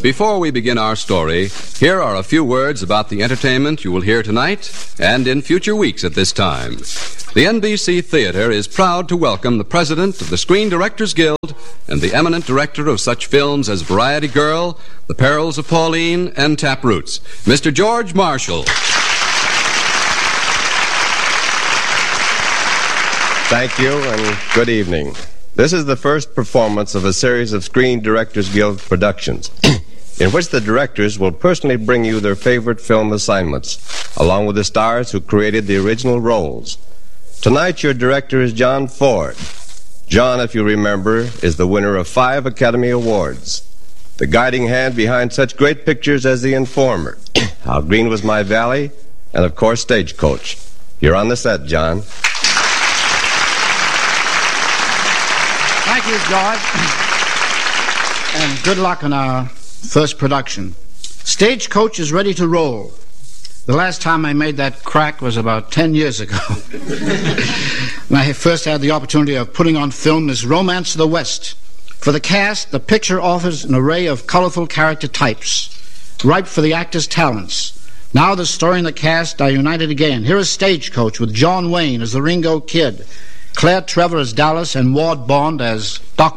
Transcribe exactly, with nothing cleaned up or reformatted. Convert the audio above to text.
Before we begin our story, here are a few words about the entertainment you will hear tonight and in future weeks at this time. The N B C Theater is proud to welcome the president of the Screen Directors Guild and the eminent director of such films as Variety Girl, The Perils of Pauline, and Taproots, Mister George Marshall. Thank you, and good evening. This is the first performance of a series of Screen Directors Guild productions, in which the directors will personally bring you their favorite film assignments, along with the stars who created the original roles. Tonight, your director is John Ford. John, if you remember, is the winner of five Academy Awards, the guiding hand behind such great pictures as The Informer, How Green Was My Valley, and, of course, Stagecoach. You're on the set, John. Thank you, George. And good luck on our first production. Stagecoach is ready to roll. The last time I made that crack was about ten years ago. When I first had the opportunity of putting on film this Romance of the West. For the cast, the picture offers an array of colorful character types, ripe for the actor's talents. Now the story and the cast are united again. Here is Stagecoach with John Wayne as the Ringo Kid, Claire Trevor as Dallas, and Ward Bond as Doctor